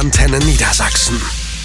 Antenne Niedersachsen.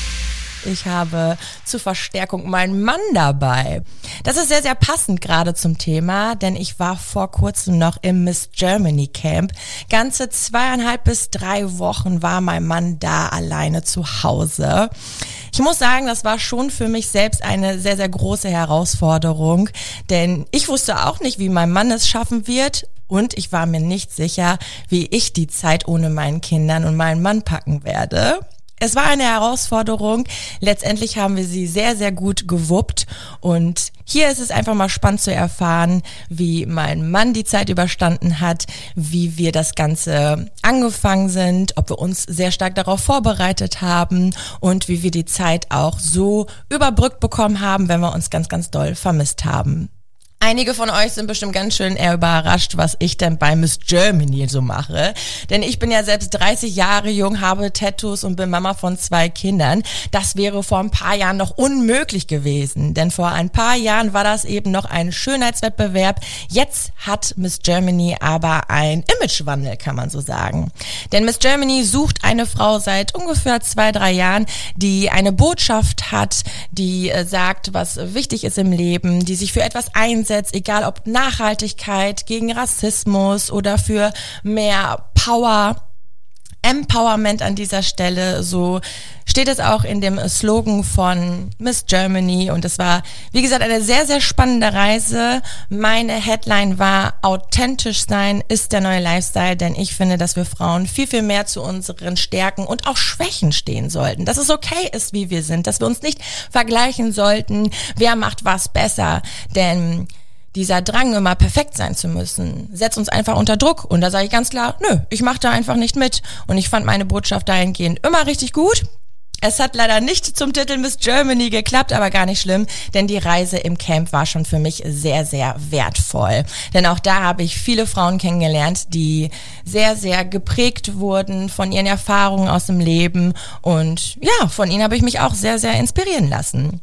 Ich habe zur Verstärkung meinen Mann dabei. Das ist sehr, sehr passend gerade zum Thema, denn ich war vor kurzem noch im Miss Germany Camp. Ganze 2,5 bis 3 Wochen war mein Mann da alleine zu Hause. Ich muss sagen, das war schon für mich selbst eine sehr, sehr große Herausforderung, denn ich wusste auch nicht, wie mein Mann es schaffen wird. Und ich war mir nicht sicher, wie ich die Zeit ohne meinen Kindern und meinen Mann packen werde. Es war eine Herausforderung. Letztendlich haben wir sie sehr, sehr gut gewuppt. Und hier ist es einfach mal spannend zu erfahren, wie mein Mann die Zeit überstanden hat, wie wir das Ganze angefangen sind, ob wir uns sehr stark darauf vorbereitet haben und wie wir die Zeit auch so überbrückt bekommen haben, wenn wir uns ganz, ganz doll vermisst haben. Einige von euch sind bestimmt ganz schön eher überrascht, was ich denn bei Miss Germany so mache. Denn ich bin ja selbst 30 Jahre jung, habe Tattoos und bin Mama von 2 Kindern. Das wäre vor ein paar Jahren noch unmöglich gewesen. Denn vor ein paar Jahren war das eben noch ein Schönheitswettbewerb. Jetzt hat Miss Germany aber ein Imagewandel, kann man so sagen. Denn Miss Germany sucht eine Frau seit ungefähr 2-3 Jahren, die eine Botschaft hat, die sagt, was wichtig ist im Leben, die sich für etwas einsetzt, egal ob Nachhaltigkeit, gegen Rassismus oder für mehr Power, Empowerment an dieser Stelle. So steht es auch in dem Slogan von Miss Germany und es war, wie gesagt, eine sehr, sehr spannende Reise. Meine Headline war: Authentisch sein ist der neue Lifestyle, denn ich finde, dass wir Frauen viel, viel mehr zu unseren Stärken und auch Schwächen stehen sollten. Dass es okay ist, wie wir sind, dass wir uns nicht vergleichen sollten, wer macht was besser, denn dieser Drang, immer perfekt sein zu müssen, setzt uns einfach unter Druck. Und da sage ich ganz klar, nö, ich mache da einfach nicht mit. Und ich fand meine Botschaft dahingehend immer richtig gut. Es hat leider nicht zum Titel Miss Germany geklappt, aber gar nicht schlimm, denn die Reise im Camp war schon für mich sehr, sehr wertvoll. Denn auch da habe ich viele Frauen kennengelernt, die sehr, sehr geprägt wurden von ihren Erfahrungen aus dem Leben. Und ja, von ihnen habe ich mich auch sehr, sehr inspirieren lassen.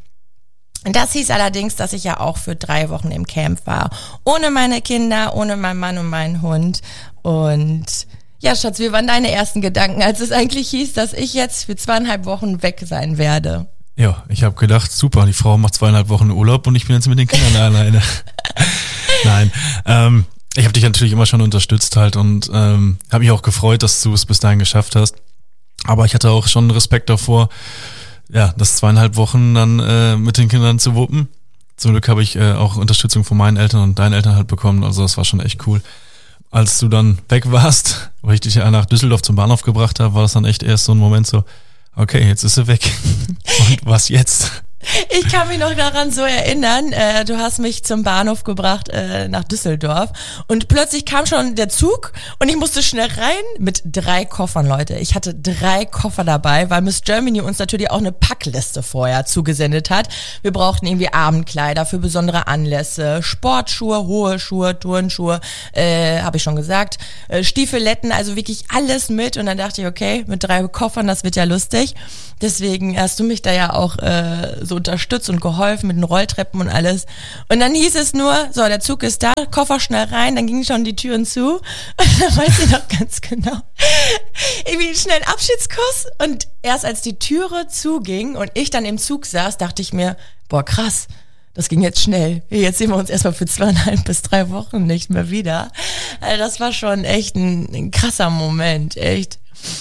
Das hieß allerdings, dass ich ja auch für 3 Wochen im Camp war. Ohne meine Kinder, ohne meinen Mann und meinen Hund. Und ja, Schatz, wie waren deine ersten Gedanken, als es eigentlich hieß, dass ich jetzt für 2,5 Wochen weg sein werde? Ja, ich habe gedacht, super, die Frau macht 2,5 Wochen Urlaub und ich bin jetzt mit den Kindern alleine. Nein, ich habe dich natürlich immer schon unterstützt halt und habe mich auch gefreut, dass du es bis dahin geschafft hast. Aber ich hatte auch schon Respekt davor, ja, das 2,5 Wochen dann mit den Kindern zu wuppen. Zum Glück habe ich auch Unterstützung von meinen Eltern und deinen Eltern halt bekommen, also das war schon echt cool. Als du dann weg warst, wo ich dich ja nach Düsseldorf zum Bahnhof gebracht habe, war das dann echt erst so ein Moment so, okay, jetzt ist sie weg. Und was jetzt? Ich kann mich noch daran so erinnern, du hast mich zum Bahnhof gebracht nach Düsseldorf und plötzlich kam schon der Zug und ich musste schnell rein mit 3 Koffern, Leute. Ich hatte 3 Koffer dabei, weil Miss Germany uns natürlich auch eine Packliste vorher zugesendet hat. Wir brauchten irgendwie Abendkleider für besondere Anlässe, Sportschuhe, hohe Schuhe, Turnschuhe, habe ich schon gesagt, Stiefeletten, also wirklich alles mit und dann dachte ich, okay, mit 3 Koffern, das wird ja lustig. Deswegen hast du mich da ja auch so unterstützt und geholfen mit den Rolltreppen und alles. Und dann hieß es nur, so, der Zug ist da, Koffer schnell rein, dann gingen schon die Türen zu. Und dann weiß ich noch ganz genau, irgendwie schnell einen Abschiedskuss. Und erst als die Türe zuging und ich dann im Zug saß, dachte ich mir, boah, krass, das ging jetzt schnell. Jetzt sehen wir uns erstmal für 2,5 bis 3 Wochen nicht mehr wieder. Also das war schon echt ein krasser Moment, echt.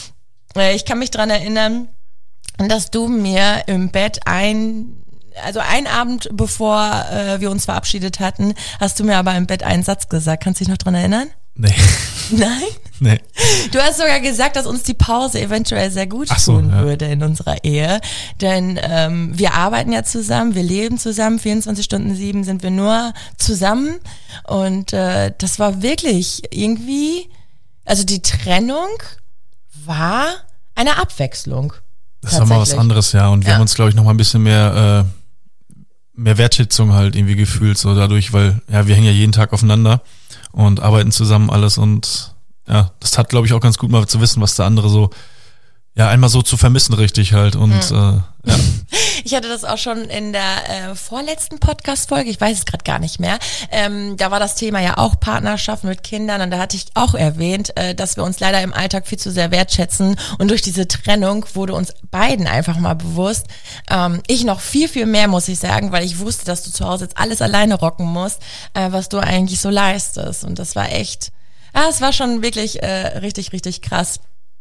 Ich kann mich dran erinnern, dass du mir im Bett einen Abend, bevor wir uns verabschiedet hatten, hast du mir aber im Bett einen Satz gesagt. Kannst du dich noch dran erinnern? Nee. Nein? Nee. Du hast sogar gesagt, dass uns die Pause eventuell sehr gut tun würde in unserer Ehe. Denn wir arbeiten ja zusammen, wir leben zusammen, 24/7 sind wir nur zusammen. Und das war wirklich irgendwie, also die Trennung war eine Abwechslung. Das war mal was anderes, ja. Und wir haben uns, glaube ich, noch mal ein bisschen mehr Wertschätzung halt irgendwie gefühlt, so dadurch, weil, ja, wir hängen ja jeden Tag aufeinander und arbeiten zusammen alles und ja, das tat, glaube ich, auch ganz gut mal zu wissen, was der andere so, ja, einmal so zu vermissen richtig halt und ja. Ich hatte das auch schon in der vorletzten Podcast-Folge, ich weiß es gerade gar nicht mehr. Da war das Thema ja auch Partnerschaft mit Kindern und da hatte ich auch erwähnt, dass wir uns leider im Alltag viel zu sehr wertschätzen und durch diese Trennung wurde uns beiden einfach mal bewusst, ich noch viel, viel mehr, muss ich sagen, weil ich wusste, dass du zu Hause jetzt alles alleine rocken musst, was du eigentlich so leistest und das war echt, es war schon wirklich richtig, richtig krass.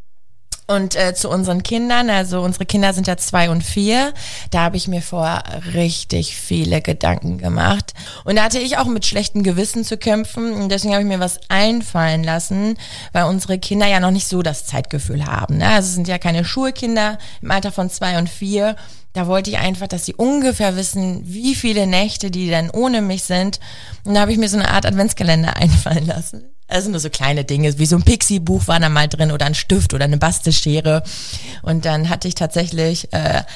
Und zu unseren Kindern, also unsere Kinder sind ja 2 und 4, da habe ich mir vorher richtig viele Gedanken gemacht. Und da hatte ich auch mit schlechtem Gewissen zu kämpfen und deswegen habe ich mir was einfallen lassen, weil unsere Kinder ja noch nicht so das Zeitgefühl haben. Ne? Also es sind ja keine Schulkinder im Alter von 2 und 4. Da wollte ich einfach, dass sie ungefähr wissen, wie viele Nächte die denn ohne mich sind. Und da habe ich mir so eine Art Adventskalender einfallen lassen. Also nur so kleine Dinge, wie so ein Pixie-Buch war da mal drin oder ein Stift oder eine Bastelschere. Und dann hatte ich tatsächlich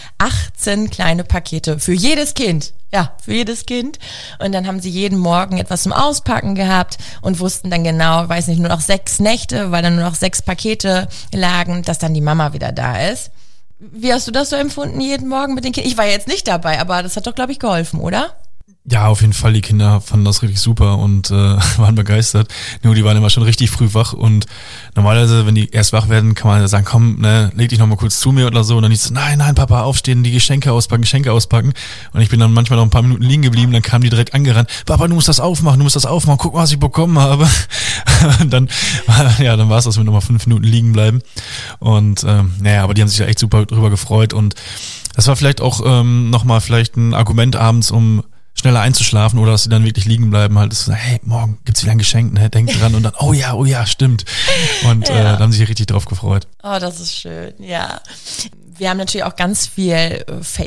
18 kleine Pakete für jedes Kind. Ja, für jedes Kind. Und dann haben sie jeden Morgen etwas zum Auspacken gehabt und wussten dann genau, weiß nicht, nur noch 6 Nächte, weil dann nur noch 6 Pakete lagen, dass dann die Mama wieder da ist. Wie hast du das so empfunden jeden Morgen mit den Kindern? Ich war jetzt nicht dabei, aber das hat doch, glaube ich, geholfen, oder? Ja, auf jeden Fall, die Kinder fanden das richtig super und waren begeistert. Nur die waren immer schon richtig früh wach und normalerweise, wenn die erst wach werden, kann man sagen, komm, ne, leg dich noch mal kurz zu mir oder so. Und dann hieß es, nein, Papa, aufstehen, die Geschenke auspacken. Und ich bin dann manchmal noch ein paar Minuten liegen geblieben, dann kamen die direkt angerannt, Papa, du musst das aufmachen, guck mal, was ich bekommen habe. Und dann war es das mit nochmal 5 Minuten liegen bleiben. Und aber die haben sich ja echt super drüber gefreut und das war vielleicht auch nochmal vielleicht ein Argument abends, um schneller einzuschlafen oder dass sie dann wirklich liegen bleiben, halt, so, hey, morgen gibt's wieder ein Geschenk, ne, denk dran und dann, oh ja, stimmt. Und da haben sie sich richtig drauf gefreut. Oh, das ist schön, ja. Wir haben natürlich auch ganz viel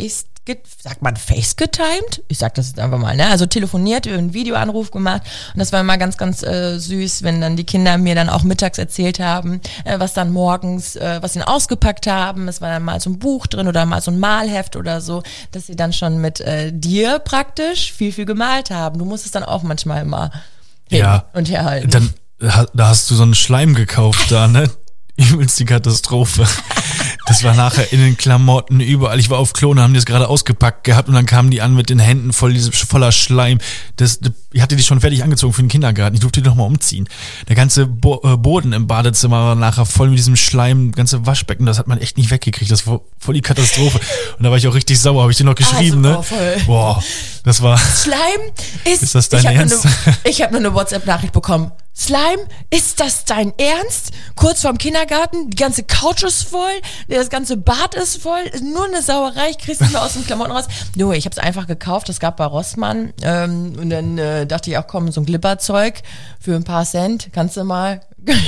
sagt man FaceGetimed? Ich sag das jetzt einfach mal, ne? Also telefoniert, einen Videoanruf gemacht und das war immer ganz, ganz süß, wenn dann die Kinder mir dann auch mittags erzählt haben, was dann morgens, was sie ausgepackt haben. Es war dann mal so ein Buch drin oder mal so ein Malheft oder so, dass sie dann schon mit dir praktisch viel, viel gemalt haben. Du musstest dann auch manchmal immer hin und herhalten. Dann, da hast du so einen Schleim gekauft da, ne? Übelst die Katastrophe. Das war nachher in den Klamotten überall. Ich war auf Klo und haben die das gerade ausgepackt gehabt und dann kamen die an mit den Händen voller Schleim. Ich hatte die schon fertig angezogen für den Kindergarten. Ich durfte die noch mal umziehen. Der ganze Boden im Badezimmer war nachher voll mit diesem Schleim, ganze Waschbecken, das hat man echt nicht weggekriegt. Das war voll die Katastrophe. Und da war ich auch richtig sauer, habe ich dir noch geschrieben, ne? Voll. Boah, das war... Slime ist das dein Ernst? Ich habe nur eine WhatsApp-Nachricht bekommen. Slime, ist das dein Ernst? Kurz vorm Kindergarten, die ganze Couch ist voll, das ganze Bad ist voll, nur eine Sauerei, ich krieg's nicht mehr aus den Klamotten raus. Nur, ich habe es einfach gekauft, das gab bei Rossmann und dann dachte ich auch, komm, so ein Glibberzeug für ein paar Cent, kannst du mal...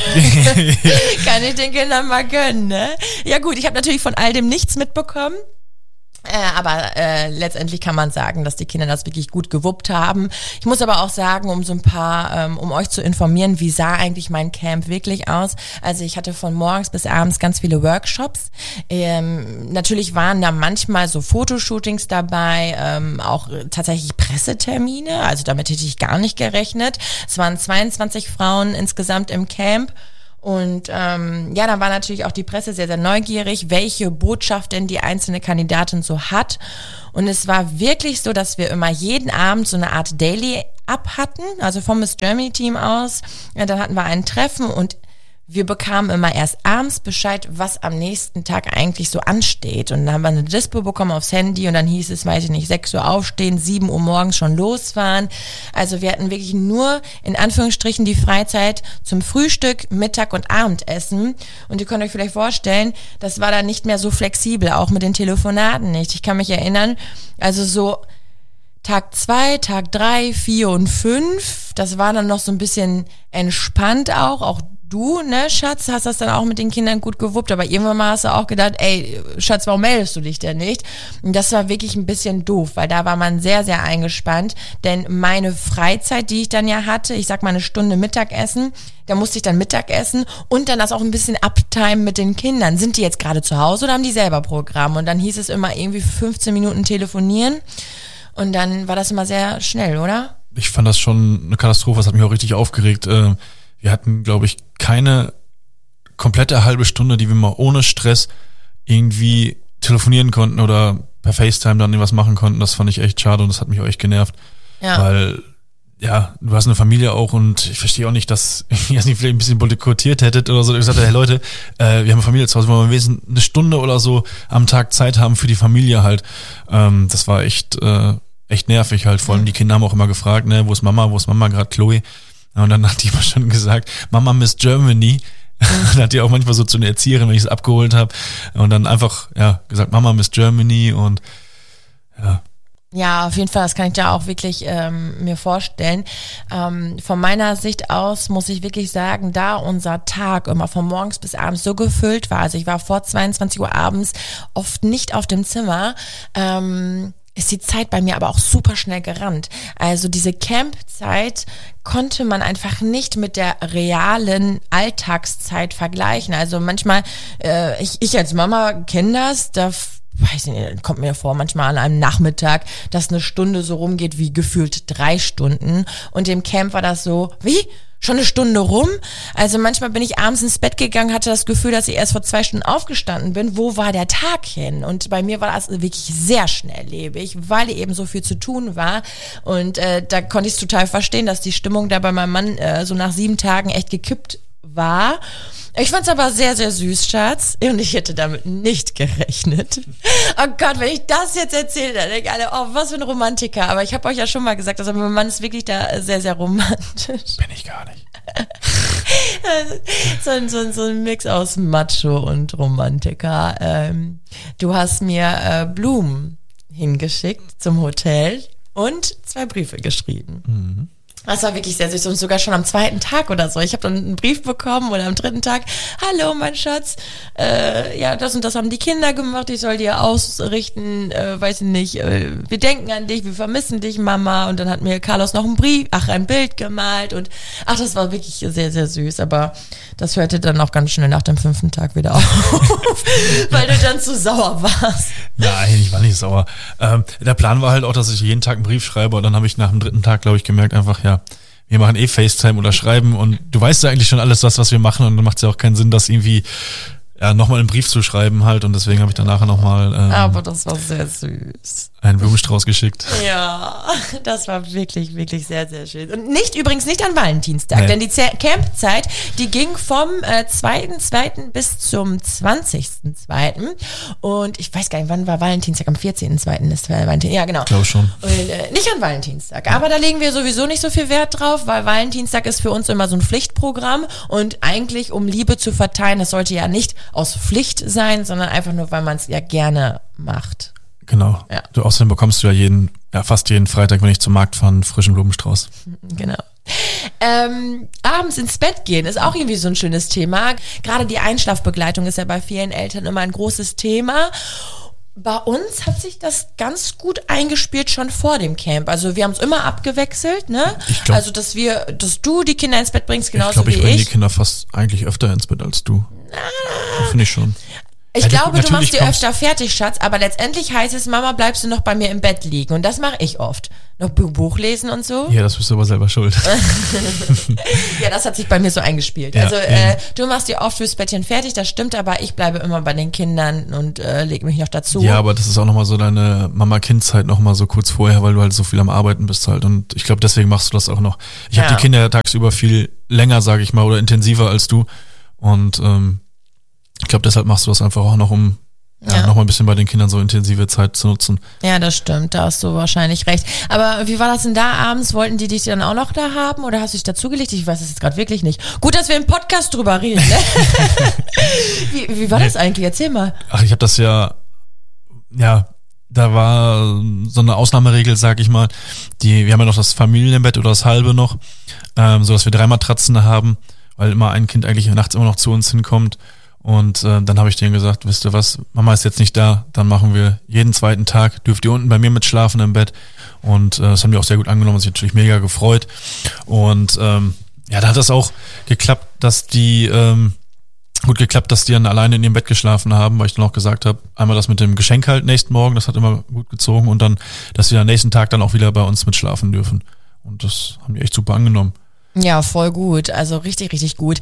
Kann ich den Kindern mal gönnen, ne? Ja gut, ich habe natürlich von all dem nichts mitbekommen. Aber letztendlich kann man sagen, dass die Kinder das wirklich gut gewuppt haben. Ich muss aber auch sagen, um so ein paar, um euch zu informieren, wie sah eigentlich mein Camp wirklich aus. Also ich hatte von morgens bis abends ganz viele Workshops. Natürlich waren da manchmal so Fotoshootings dabei, auch tatsächlich Pressetermine. Also damit hätte ich gar nicht gerechnet. Es waren 22 Frauen insgesamt im Camp. Und dann war natürlich auch die Presse sehr, sehr neugierig, welche Botschaft denn die einzelne Kandidatin so hat. Und es war wirklich so, dass wir immer jeden Abend so eine Art Daily-Up hatten, also vom Miss Germany Team aus. Ja, dann hatten wir ein Treffen und wir bekamen immer erst abends Bescheid, was am nächsten Tag eigentlich so ansteht. Und dann haben wir eine Dispo bekommen aufs Handy und dann hieß es, weiß ich nicht, 6 Uhr aufstehen, 7 Uhr morgens schon losfahren. Also wir hatten wirklich nur in Anführungsstrichen die Freizeit zum Frühstück, Mittag und Abendessen. Und ihr könnt euch vielleicht vorstellen, das war dann nicht mehr so flexibel, auch mit den Telefonaten nicht. Ich kann mich erinnern, also so Tag 2, Tag 3, 4 und 5, das war dann noch so ein bisschen entspannt auch du, ne, Schatz, hast das dann auch mit den Kindern gut gewuppt, aber irgendwann mal hast du auch gedacht, ey, Schatz, warum meldest du dich denn nicht? Und das war wirklich ein bisschen doof, weil da war man sehr, sehr eingespannt, denn meine Freizeit, die ich dann ja hatte, ich sag mal 1 Stunde Mittagessen, da musste ich dann Mittagessen und dann das auch ein bisschen uptimen mit den Kindern. Sind die jetzt gerade zu Hause oder haben die selber Programm? Und dann hieß es immer irgendwie 15 Minuten telefonieren und dann war das immer sehr schnell, oder? Ich fand das schon eine Katastrophe, das hat mich auch richtig aufgeregt. Wir hatten, glaube ich, keine komplette halbe Stunde, die wir mal ohne Stress irgendwie telefonieren konnten oder per FaceTime dann irgendwas machen konnten. Das fand ich echt schade und das hat mich auch echt genervt. Ja. Weil, ja, du hast eine Familie auch und ich verstehe auch nicht, dass ihr das nicht vielleicht ein bisschen boykottiert hättet oder so. Ich sagte, hey Leute, wir haben eine Familie zu Hause, wollen wir wenigstens eine Stunde oder so am Tag Zeit haben für die Familie halt. Das war echt nervig halt. Vor allem die Kinder haben auch immer gefragt, ne, wo ist Mama gerade Chloe? Und dann hat die immer schon gesagt, Mama Miss Germany. Dann hat die auch manchmal so zu einer Erzieherin, wenn ich es abgeholt habe. Und dann einfach, ja, gesagt, Mama Miss Germany und ja. Ja, auf jeden Fall, das kann ich da auch wirklich mir vorstellen. Von meiner Sicht aus muss ich wirklich sagen, da unser Tag immer von morgens bis abends so gefüllt war, also ich war vor 22 Uhr abends oft nicht auf dem Zimmer, ist die Zeit bei mir aber auch super schnell gerannt. Also diese Campzeit konnte man einfach nicht mit der realen Alltagszeit vergleichen. Also manchmal, ich als Mama kenne das, da weiß nicht, kommt mir vor, manchmal an einem Nachmittag, dass eine Stunde so rumgeht wie gefühlt 3 Stunden. Und im Camp war das so, wie? Schon eine Stunde rum? Also manchmal bin ich abends ins Bett gegangen, hatte das Gefühl, dass ich erst vor 2 Stunden aufgestanden bin. Wo war der Tag hin? Und bei mir war das wirklich sehr schnelllebig, weil eben so viel zu tun war. Und da konnte ich es total verstehen, dass die Stimmung da bei meinem Mann so nach 7 Tagen echt gekippt war. Ich fand's aber sehr, sehr süß, Schatz. Und ich hätte damit nicht gerechnet. Oh Gott, wenn ich das jetzt erzähle, dann denken alle, oh, was für ein Romantiker. Aber ich habe euch ja schon mal gesagt, also mein Mann ist wirklich da sehr, sehr romantisch. Bin ich gar nicht. So ein Mix aus Macho und Romantiker. Du hast mir Blumen hingeschickt zum Hotel und 2 Briefe geschrieben. Mhm. Das war wirklich sehr süß und sogar schon am 2. Tag oder so. Ich habe dann einen Brief bekommen oder am 3. Tag. Hallo, mein Schatz. Ja, das und das haben die Kinder gemacht. Ich soll dir ausrichten, weiß ich nicht. Wir denken an dich, wir vermissen dich, Mama. Und dann hat mir Carlos noch ein Bild gemalt und das war wirklich sehr, sehr süß. Aber das hörte dann auch ganz schnell nach dem 5. Tag wieder auf, weil du dann zu sauer warst. Nein, ich war nicht sauer. Der Plan war halt auch, dass ich jeden Tag einen Brief schreibe und dann habe ich nach dem 3. Tag, glaube ich, gemerkt einfach, ja, wir machen FaceTime oder schreiben und du weißt ja eigentlich schon alles, was wir machen und dann macht es ja auch keinen Sinn, das irgendwie nochmal einen Brief zu schreiben halt und deswegen habe ich dann nachher nochmal aber das war sehr süß. Einen Blumenstrauß geschickt. Ja, das war wirklich, wirklich sehr, sehr schön. Und übrigens nicht an Valentinstag, denn die Campzeit, die ging vom 2.2. bis zum 20.2. Und ich weiß gar nicht, wann war Valentinstag? Am 14.2. ist Valentin. Ja, genau. Ich glaube schon. Und, nicht an Valentinstag. Aber da legen wir sowieso nicht so viel Wert drauf, weil Valentinstag ist für uns immer so ein Pflichtprogramm und eigentlich, um Liebe zu verteilen, das sollte ja nicht aus Pflicht sein, sondern einfach nur, weil man es ja gerne macht. Genau. Ja. Außerdem bekommst du ja fast jeden Freitag, wenn ich zum Markt fahre, einen frischen Blumenstrauß. Genau. Abends ins Bett gehen ist auch irgendwie so ein schönes Thema. Gerade die Einschlafbegleitung ist ja bei vielen Eltern immer ein großes Thema. Bei uns hat sich das ganz gut eingespielt schon vor dem Camp. Also wir haben es immer abgewechselt, ne? Also dass du die Kinder ins Bett bringst, genauso wie ich. Ich bringe die Kinder fast eigentlich öfter ins Bett als du. Finde ich schon. Ich glaube, du machst dir öfter fertig, Schatz, aber letztendlich heißt es, Mama, bleibst du noch bei mir im Bett liegen. Und das mache ich oft. Noch Buch lesen und so. Ja, das bist du aber selber schuld. Ja, das hat sich bei mir so eingespielt. Ja, also du machst dir oft fürs Bettchen fertig, das stimmt, aber ich bleibe immer bei den Kindern und lege mich noch dazu. Ja, aber das ist auch nochmal so deine Mama-Kind-Zeit nochmal so kurz vorher, weil du halt so viel am Arbeiten bist halt. Und ich glaube, deswegen machst du das auch noch. Ich habe die Kinder ja tagsüber viel länger, sage ich mal, oder intensiver als du. Und ich glaube, deshalb machst du das einfach auch noch, um noch mal ein bisschen bei den Kindern so intensive Zeit zu nutzen. Ja, das stimmt, da hast du wahrscheinlich recht. Aber wie war das denn da abends? Wollten die dich dann auch noch da haben oder hast du dich dazugelegt? Ich weiß es jetzt gerade wirklich nicht. Gut, dass wir im Podcast drüber reden, ne? Wie war das eigentlich? Erzähl mal. Ach, ich habe das da war so eine Ausnahmeregel, sag ich mal. Wir haben ja noch das Familienbett oder das halbe noch, so dass wir 3 Matratzen haben, weil immer ein Kind eigentlich nachts immer noch zu uns hinkommt. Und dann habe ich denen gesagt, wisst ihr was, Mama ist jetzt nicht da, dann machen wir jeden 2. Tag, dürft ihr unten bei mir mitschlafen im Bett. Und das haben die auch sehr gut angenommen, sich natürlich mega gefreut. Und da hat das auch geklappt, dass die dann alleine in ihrem Bett geschlafen haben, weil ich dann auch gesagt habe, einmal das mit dem Geschenk halt nächsten Morgen, das hat immer gut gezogen und dann, dass sie am nächsten Tag dann auch wieder bei uns mitschlafen dürfen. Und das haben die echt super angenommen. Ja, voll gut. Also richtig, richtig gut.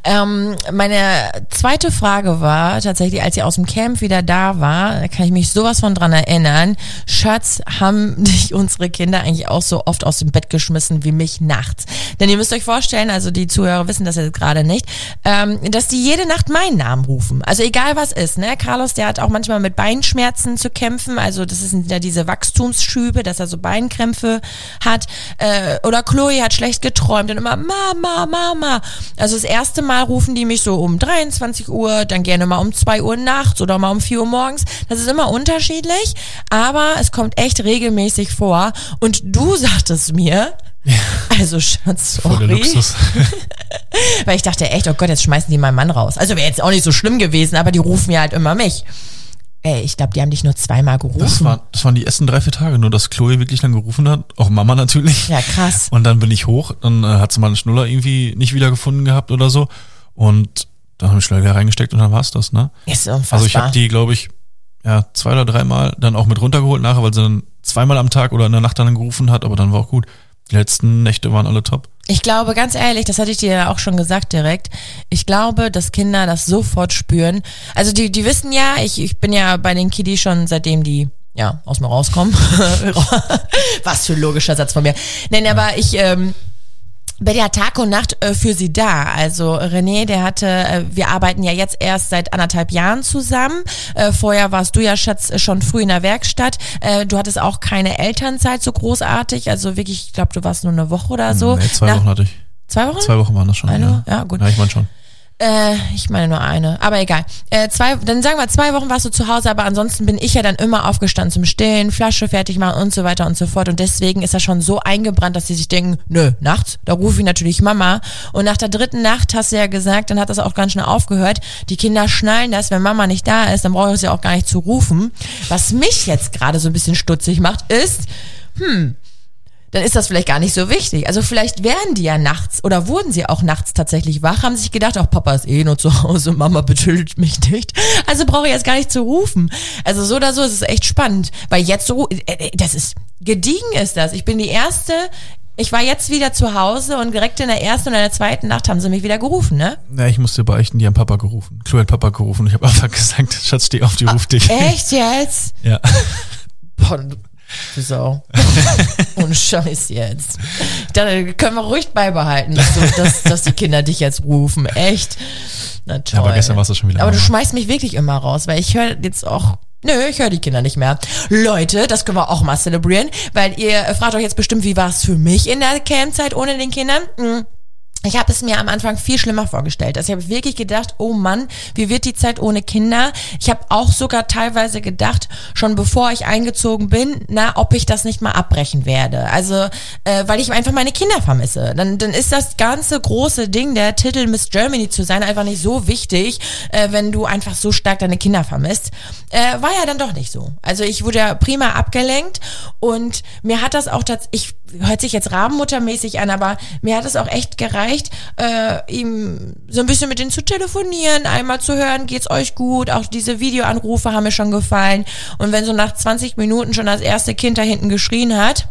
Meine zweite Frage war tatsächlich, als ihr aus dem Camp wieder da war, da kann ich mich sowas von dran erinnern. Schatz, haben dich unsere Kinder eigentlich auch so oft aus dem Bett geschmissen wie mich nachts? Denn ihr müsst euch vorstellen, also die Zuhörer wissen das jetzt gerade nicht, dass die jede Nacht meinen Namen rufen. Also egal was ist, ne? Carlos, der hat auch manchmal mit Beinschmerzen zu kämpfen. Also das sind ja diese Wachstumsschübe, dass er so Beinkrämpfe hat. Oder Chloe hat schlecht geträumt und immer Mama, Mama. Also das erste Mal rufen die mich so um 23 Uhr, dann gerne mal um 2 Uhr nachts oder mal um 4 Uhr morgens. Das ist immer unterschiedlich, aber es kommt echt regelmäßig vor. Und du sagtest mir, also Schatz, sorry. Luxus. Weil ich dachte echt, oh Gott, jetzt schmeißen die meinen Mann raus. Also wäre jetzt auch nicht so schlimm gewesen, aber die rufen ja halt immer mich. Ey, ich glaube, die haben dich nur 2-mal gerufen. Das waren die ersten 3-4 Tage, nur dass Chloe wirklich lang gerufen hat. Auch Mama natürlich. Ja, krass. Und dann bin ich hoch, dann hat sie mal einen Schnuller irgendwie nicht wiedergefunden gehabt oder so. Und dann habe ich schnell wieder reingesteckt und dann war's das, ne? Ist unfassbar. Also ich habe die, glaube ich, 2 oder 3 Mal dann auch mit runtergeholt nachher, weil sie dann 2-mal am Tag oder in der Nacht dann gerufen hat, aber dann war auch gut. Die letzten Nächte waren alle top. Ich glaube, ganz ehrlich, das hatte ich dir ja auch schon gesagt direkt, ich glaube, dass Kinder das sofort spüren. Also die wissen ja, ich bin ja bei den Kiddies schon seitdem die aus mir rauskommen. Was für ein logischer Satz von mir. Nein, aber ich bin ja Tag und Nacht für sie da. Also René, der hatte, wir arbeiten ja jetzt erst seit 1,5 Jahren zusammen. Vorher warst du ja, Schatz, schon früh in der Werkstatt. Du hattest auch keine Elternzeit so großartig. Also wirklich, ich glaube, du warst nur eine Woche oder so. Nee, 2 Wochen hatte ich. 2 Wochen? 2 Wochen waren das schon. Eine? Ja, gut. Ja, ich meine schon. Ich meine nur eine, aber egal. Dann sagen wir 2 Wochen warst du zu Hause, aber ansonsten bin ich ja dann immer aufgestanden zum Stillen, Flasche fertig machen und so weiter und so fort. Und deswegen ist das schon so eingebrannt, dass sie sich denken, nö, nachts, da rufe ich natürlich Mama. Und nach der 3. Nacht hast du ja gesagt, dann hat das auch ganz schnell aufgehört. Die Kinder schnallen das, wenn Mama nicht da ist, dann brauche ich es ja auch gar nicht zu rufen. Was mich jetzt gerade so ein bisschen stutzig macht, ist, dann ist das vielleicht gar nicht so wichtig. Also vielleicht werden die ja nachts oder wurden sie auch nachts tatsächlich wach, haben sich gedacht, ach, Papa ist nur zu Hause, Mama betüttelt mich nicht. Also brauche ich jetzt gar nicht zu rufen. Also so oder so ist es echt spannend, weil jetzt so, das ist, gediegen ist das. Ich bin die Erste, ich war jetzt wieder zu Hause und direkt in der 1. und in der 2. Nacht haben sie mich wieder gerufen, ne? Ja, ich musste beichten, die haben Papa gerufen. Chloe hat Papa gerufen. Ich habe einfach gesagt, Schatz, steh auf, die ruft dich. Echt jetzt? Ja. Boah, du Sau. Und Scheiß jetzt. Dann können wir ruhig beibehalten, dass die Kinder dich jetzt rufen. Echt? Na toll. Ja, aber gestern warst du schon wieder. Aber du schmeißt mich wirklich immer raus, weil ich höre jetzt auch... Nö, ich höre die Kinder nicht mehr. Leute, das können wir auch mal zelebrieren, weil ihr fragt euch jetzt bestimmt, wie war es für mich in der Campzeit ohne den Kindern? Ich habe es mir am Anfang viel schlimmer vorgestellt. Also ich habe wirklich gedacht, oh Mann, wie wird die Zeit ohne Kinder? Ich habe auch sogar teilweise gedacht, schon bevor ich eingezogen bin, ob ich das nicht mal abbrechen werde. Also, weil ich einfach meine Kinder vermisse. Dann ist das ganze große Ding, der Titel Miss Germany zu sein, einfach nicht so wichtig, wenn du einfach so stark deine Kinder vermisst. War ja dann doch nicht so. Also ich wurde ja prima abgelenkt und mir hat das auch tatsächlich, hört sich jetzt rabenmuttermäßig an, aber mir hat es auch echt gereicht, ihm so ein bisschen mit denen zu telefonieren, einmal zu hören, geht's euch gut, auch diese Videoanrufe haben mir schon gefallen und wenn so nach 20 Minuten schon das erste Kind da hinten geschrien hat,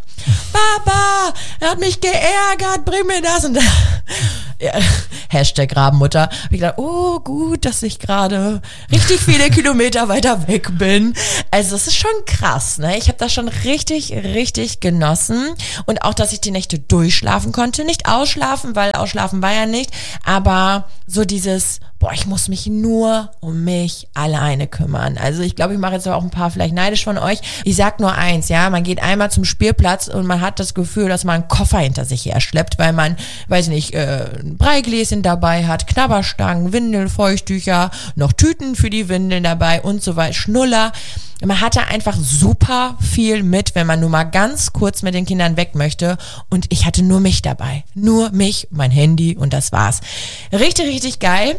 Papa, er hat mich geärgert, bring mir das und ja, Hashtag Rabenmutter. Hab ich gedacht, oh gut, dass ich gerade richtig viele Kilometer weiter weg bin. Also das ist schon krass, ne? Ich habe das schon richtig, richtig genossen und auch, dass ich die Nächte durchschlafen konnte. Nicht ausschlafen, weil ausschlafen war ja nicht, aber so dieses, ich muss mich nur um mich alleine kümmern. Also ich glaube, ich mache jetzt auch ein paar vielleicht neidisch von euch. Ich sag nur eins, ja, man geht einmal zum Spielplatz und man hat das Gefühl, dass man einen Koffer hinter sich her schleppt, weil man, weiß nicht, ein Breigläschen dabei hat, Knabberstangen, Windeln, Feuchttücher, noch Tüten für die Windeln dabei und so weiter, Schnuller. Man hatte einfach super viel mit, wenn man nur mal ganz kurz mit den Kindern weg möchte. Und ich hatte nur mich dabei. Nur mich, mein Handy und das war's. Richtig, richtig geil.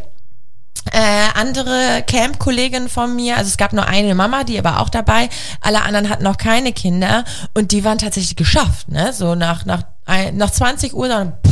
Andere Camp-Kolleginnen von mir, also es gab nur eine Mama, die war auch dabei, alle anderen hatten noch keine Kinder und die waren tatsächlich geschafft, ne? So nach 20 Uhr dann,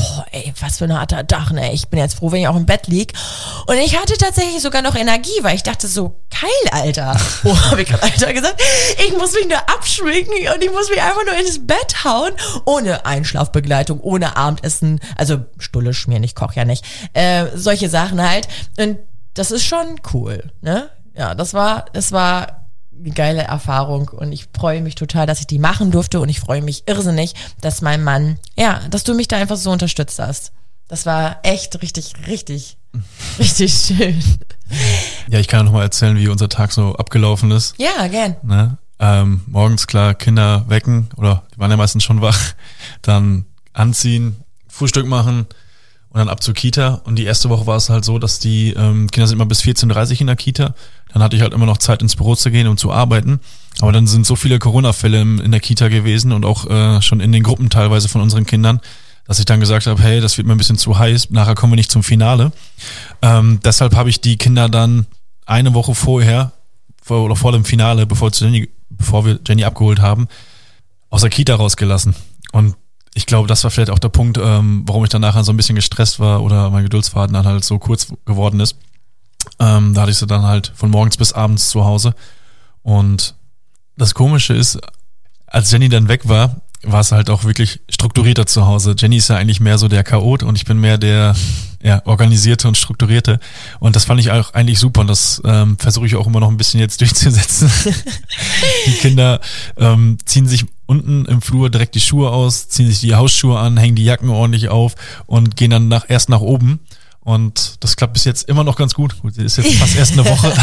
boah, ey, was für ein harter Tag, ne? Ich bin jetzt froh, wenn ich auch im Bett lieg. Und ich hatte tatsächlich sogar noch Energie, weil ich dachte so, geil, Alter. Oh, habe ich gerade Alter gesagt? Ich muss mich nur abschminken und ich muss mich einfach nur ins Bett hauen. Ohne Einschlafbegleitung, ohne Abendessen. Also Stulle schmieren, ich koche ja nicht. Solche Sachen halt. Und das ist schon cool, ne? Ja, das war eine geile Erfahrung und ich freue mich total, dass ich die machen durfte und ich freue mich irrsinnig, dass mein Mann, ja, dass du mich da einfach so unterstützt hast. Das war echt richtig, richtig, richtig schön. Ja, ich kann ja noch mal erzählen, wie unser Tag so abgelaufen ist. Ja, gern. Ne? Morgens klar Kinder wecken oder die waren ja meistens schon wach, dann anziehen, Frühstück machen und dann ab zur Kita. Und die erste Woche war es halt so, dass die Kinder sind immer bis 14:30 in der Kita. Dann hatte ich halt immer noch Zeit ins Büro zu gehen und zu arbeiten. Aber dann sind so viele Corona-Fälle in der Kita gewesen und auch schon in den Gruppen teilweise von unseren Kindern, dass ich dann gesagt habe, hey, das wird mir ein bisschen zu heiß, nachher kommen wir nicht zum Finale. Deshalb habe ich die Kinder dann eine Woche vorher, vor dem Finale, bevor wir Jenny abgeholt haben, aus der Kita rausgelassen. Und ich glaube, das war vielleicht auch der Punkt, warum ich dann nachher so ein bisschen gestresst war oder mein Geduldsfaden dann halt so kurz geworden ist. Da hatte ich sie dann halt von morgens bis abends zu Hause. Und das Komische ist, als Jenny dann weg war es halt auch wirklich strukturierter zu Hause. Jenny ist ja eigentlich mehr so der Chaot und ich bin mehr der Organisierte und Strukturierte. Und das fand ich auch eigentlich super und das versuche ich auch immer noch ein bisschen jetzt durchzusetzen. Die Kinder ziehen sich unten im Flur direkt die Schuhe aus, ziehen sich die Hausschuhe an, hängen die Jacken ordentlich auf und gehen dann erst nach oben. Und das klappt bis jetzt immer noch ganz gut. Gut, ist jetzt fast erst eine Woche.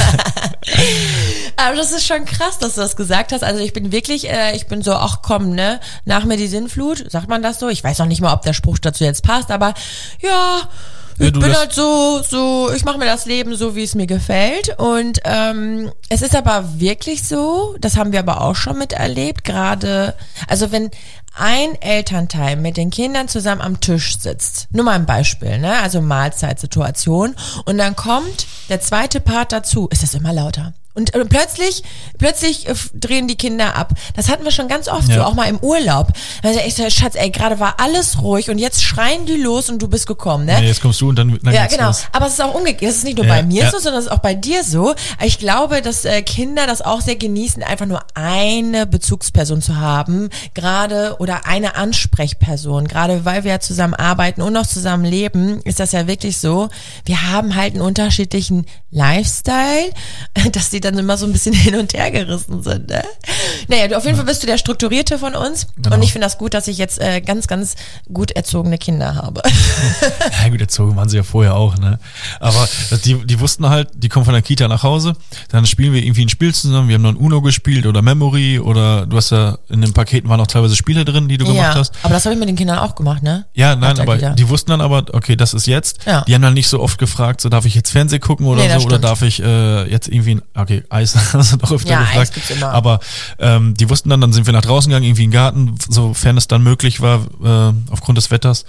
Aber das ist schon krass, dass du das gesagt hast. Also ich bin wirklich, ich bin so, ach komm, ne, nach mir die Sinnflut, sagt man das so? Ich weiß noch nicht mal, ob der Spruch dazu jetzt passt, aber ja, ich bin halt so, ich mache mir das Leben so, wie es mir gefällt. Und es ist aber wirklich so, das haben wir aber auch schon miterlebt, gerade, also wenn ein Elternteil mit den Kindern zusammen am Tisch sitzt, nur mal ein Beispiel, ne, also Mahlzeitsituation, und dann kommt der zweite Part dazu, ist das immer lauter. Und plötzlich drehen die Kinder ab. Das hatten wir schon ganz oft, so auch mal im Urlaub. Also ich so, Schatz, ey, gerade war alles ruhig und jetzt schreien die los und du bist gekommen, ne? Ja, jetzt kommst du und dann ja, geht's genau. los. Aber es ist auch umgekehrt. Das ist nicht nur bei mir so, sondern es ist auch bei dir so. Ich glaube, dass Kinder das auch sehr genießen, einfach nur eine Bezugsperson zu haben, gerade, oder eine Ansprechperson. Gerade weil wir ja zusammen arbeiten und noch zusammen leben, ist das ja wirklich so. Wir haben halt einen unterschiedlichen Lifestyle, dass die dann immer so ein bisschen hin und her gerissen sind, ne? Naja, auf jeden Fall bist du der Strukturierte von uns. Genau. Und ich finde das gut, dass ich jetzt ganz, ganz gut erzogene Kinder habe. Ja, gut erzogen waren sie ja vorher auch, ne? Aber die wussten halt, die kommen von der Kita nach Hause, dann spielen wir irgendwie ein Spiel zusammen, wir haben noch ein Uno gespielt oder Memory oder du hast ja, in den Paketen waren auch teilweise Spiele drin, die du gemacht hast. Aber das habe ich mit den Kindern auch gemacht, ne? Ja, nein, aber die wussten dann aber, okay, das ist jetzt. Ja. Die haben dann nicht so oft gefragt, so darf ich jetzt Fernsehen gucken oder so, oder darf ich jetzt irgendwie, okay, Eis hast du doch öfter gefragt. Eis gibt's immer. Aber die wussten dann sind wir nach draußen gegangen, irgendwie in den Garten, sofern es dann möglich war, aufgrund des Wetters.